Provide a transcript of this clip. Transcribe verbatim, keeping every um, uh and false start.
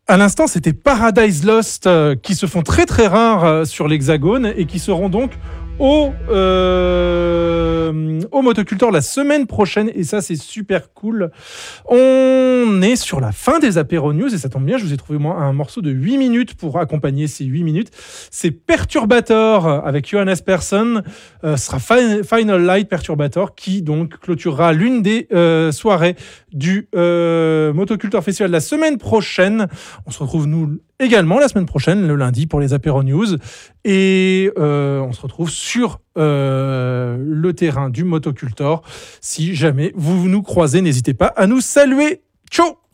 À l'instant, c'était Paradise Lost euh, qui se font très très rares euh, sur l'Hexagone et qui seront donc au, euh, au Motocultor la semaine prochaine. Et ça, c'est super cool. On est sur la fin des apéro news et ça tombe bien, je vous ai trouvé moi un morceau de huit minutes pour accompagner ces huit minutes. C'est Perturbator avec Johannes Persson. Euh, ce sera Fi- Final Light Perturbator qui donc clôturera l'une des euh, soirées du euh, Motocultor Festival la semaine prochaine. On se retrouve nous également la semaine prochaine, le lundi, pour les apéro news. Et euh, on se retrouve sur euh, le terrain du Motocultor. Si jamais vous nous croisez, n'hésitez pas à nous saluer. Ciao!